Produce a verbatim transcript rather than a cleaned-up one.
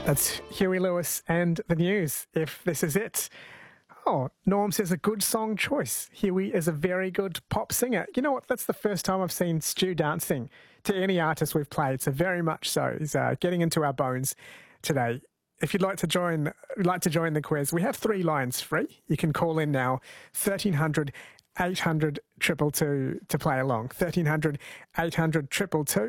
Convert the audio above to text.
That's Huey Lewis and the News, If This Is It. Oh, Norm says a good song choice. Huey is a very good pop singer. You know what? That's the first time I've seen Stu dancing to any artist we've played, so very much so. He's uh, getting into our bones today. If you'd like to join like to join the quiz, we have three lines free. You can call in now, thirteen hundred, eight hundred, two two two to play along. thirteen hundred, eight hundred, two two two.